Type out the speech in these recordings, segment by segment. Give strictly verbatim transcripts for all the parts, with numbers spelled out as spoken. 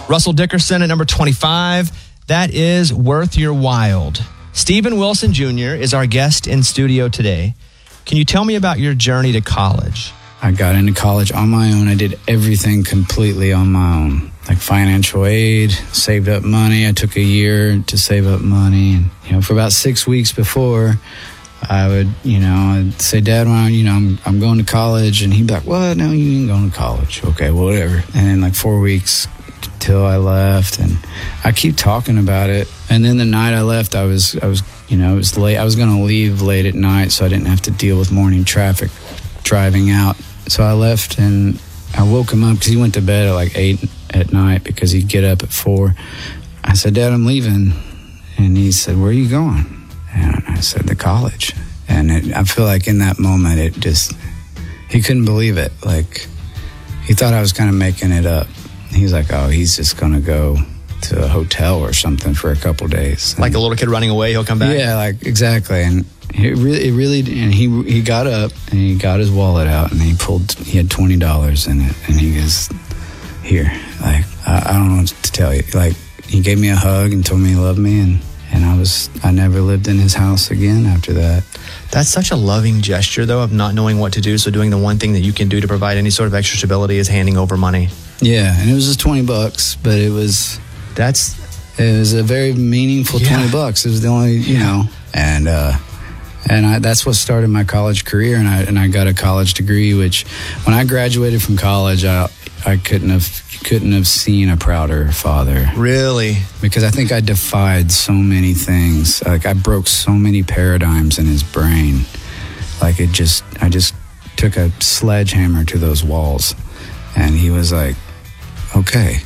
Russell Dickerson at number twenty-five. That is Worth Your While. Steven Wilson Junior is our guest in studio today. Can you tell me about your journey to college? I got into college on my own. I did everything completely on my own, like financial aid, saved up money. I took a year to save up money. And, you know, for about six weeks before, I would, you know, I'd say, Dad, well, you know, I'm, I'm going to college. And he'd be like, what? No, you ain't going to college. Okay, well, whatever. And then like four weeks till I left. And I keep talking about it. And then the night I left, I was, I was, you know, it was late. I was going to leave late at night so I didn't have to deal with morning traffic driving out. So I left and I woke him up because he went to bed at like eight at night because he'd get up at four. I said, Dad, I'm leaving. And he said, where are you going? And I said, to college. And it, I feel like in that moment, it just, he couldn't believe it. Like, he thought I was kind of making it up. He's like, oh, he's just going to go to a hotel or something for a couple days. And, like a little kid running away, he'll come back? Yeah, like, exactly. And it really, it really, and he he got up and he got his wallet out and he pulled, he had twenty dollars in it. And he goes, here, like, I, I don't know what to tell you. Like, he gave me a hug and told me he loved me. And, and I was, I never lived in his house again after that. That's such a loving gesture, though, of not knowing what to do. So doing the one thing that you can do to provide any sort of extra stability is handing over money. Yeah, and it was just twenty bucks, but it was, that's, it was a very meaningful yeah. twenty bucks. It was the only, you yeah. know, and, uh, And I, that's what started my college career, and I and I got a college degree. Which, when I graduated from college, I I couldn't have couldn't have seen a prouder father. Really? Because I think I defied so many things. Like, I broke so many paradigms in his brain. Like, it just I just took a sledgehammer to those walls, and he was like, "Okay,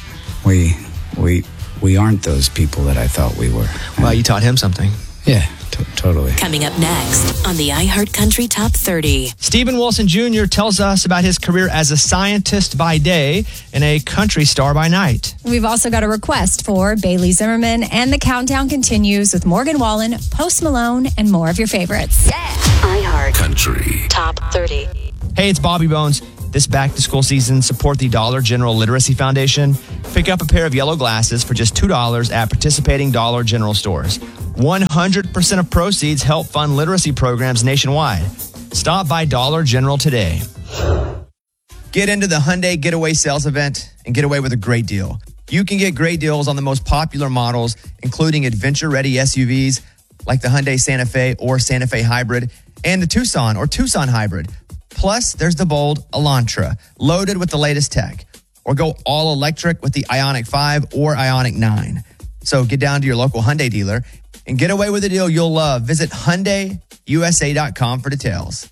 we we we aren't those people that I thought we were." Wow, you taught him something. Yeah. T- totally. Coming up next on the iHeartCountry Top thirty. Steven Wilson Junior tells us about his career as a scientist by day and a country star by night. We've also got a request for Bailey Zimmerman, and the countdown continues with Morgan Wallen, Post Malone, and more of your favorites. Yeah. iHeartCountry Top thirty. Hey, it's Bobby Bones. This back-to-school season, support the Dollar General Literacy Foundation. Pick up a pair of yellow glasses for just two dollars at participating Dollar General stores. one hundred percent of proceeds help fund literacy programs nationwide. Stop by Dollar General today. Get into the Hyundai Getaway Sales Event and get away with a great deal. You can get great deals on the most popular models, including adventure-ready S U Vs like the Hyundai Santa Fe or Santa Fe Hybrid and the Tucson or Tucson Hybrid. Plus, there's the bold Elantra, loaded with the latest tech. Or go all electric with the Ioniq five or Ioniq nine. So get down to your local Hyundai dealer and get away with a deal you'll love. Visit Hyundai U S A dot com for details.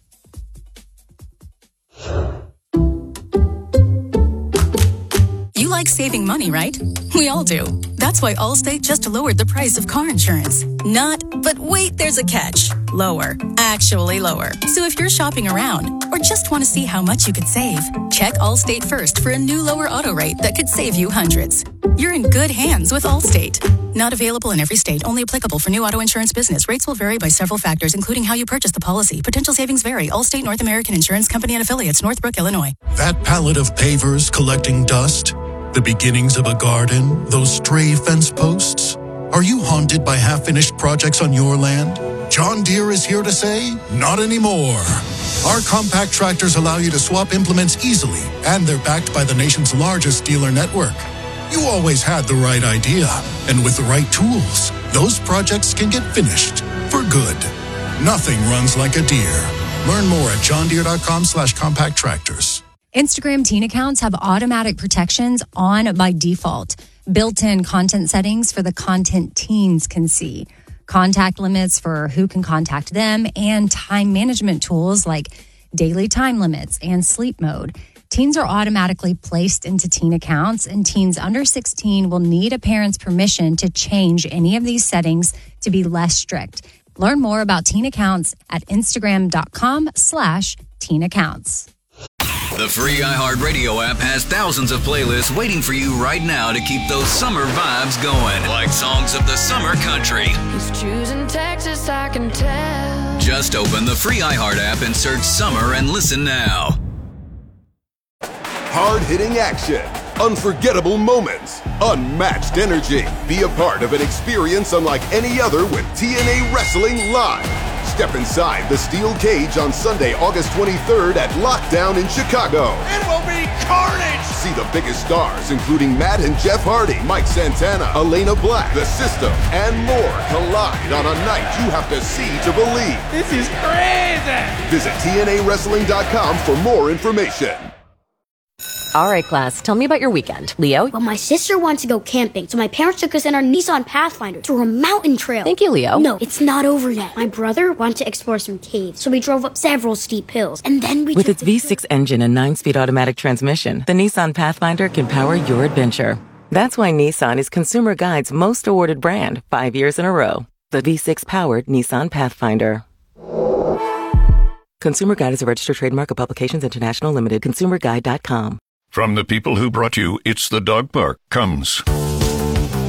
You like saving money, right? We all do. That's why Allstate just lowered the price of car insurance. Not, but wait, there's a catch. Lower. Actually lower. So if you're shopping around or just want to see how much you could save, check Allstate first for a new lower auto rate that could save you hundreds. You're in good hands with Allstate. Not available in every state. Only applicable for new auto insurance business. Rates will vary by several factors, including how you purchase the policy. Potential savings vary. Allstate North American Insurance Company and Affiliates, Northbrook, Illinois. That pallet of pavers collecting dust? The beginnings of a garden? Those stray fence posts? Are you haunted by half-finished projects on your land? John Deere is here to say, not anymore. Our compact tractors allow you to swap implements easily, and they're backed by the nation's largest dealer network. You always had the right idea, and with the right tools, those projects can get finished for good. Nothing runs like a Deere. Learn more at johndeere.com slash compact tractors. Instagram teen accounts have automatic protections on by default. Built-in content settings for the content teens can see. Contact limits for who can contact them, and time management tools like daily time limits and sleep mode. Teens are automatically placed into teen accounts, and teens under sixteen will need a parent's permission to change any of these settings to be less strict. Learn more about teen accounts at instagram.com slash teen accounts. The free iHeartRadio app has thousands of playlists waiting for you right now to keep those summer vibes going. Like songs of the summer country. He's choosing Texas, I can tell. Just open the free iHeart app and search summer and listen now. Hard-hitting action, Unforgettable moments, unmatched energy. Be a part of an experience unlike any other with T N A Wrestling Live. Step inside the steel cage on Sunday, August twenty-third at Lockdown in Chicago. It will be carnage! See the biggest stars, including Matt and Jeff Hardy, Mike Santana, Elena Black, The System, and more collide on a night you have to see to believe. This is crazy! Visit T N A wrestling dot com for more information. All right, class, tell me about your weekend. Leo? Well, my sister wanted to go camping, so my parents took us in our Nissan Pathfinder to a mountain trail. Thank you, Leo. No, it's not over yet. My brother wanted to explore some caves, so we drove up several steep hills, and then we With took its V six engine and nine-speed automatic transmission, the Nissan Pathfinder can power your adventure. That's why Nissan is Consumer Guide's most awarded brand five years in a row. The V six-powered Nissan Pathfinder. Consumer Guide is a registered trademark of Publications International Limited. consumer guide dot com. From the people who brought you It's the Dog Park comes